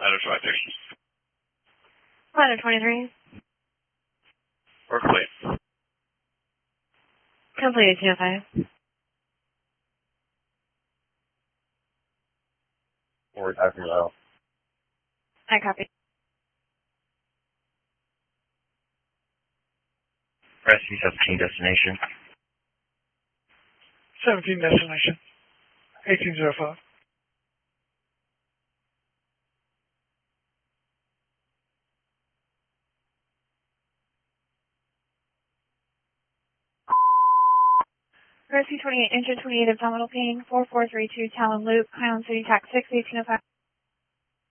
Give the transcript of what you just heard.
Ladder 23. Ladder 23. Work complete. Completed 205. Forward after low. I copy. Rescue 17 destination. 17 destination. 1805. Rescue 28, engine 28 abdominal ping, 4432 Talon Loop, Highland City, tax 6, 1805.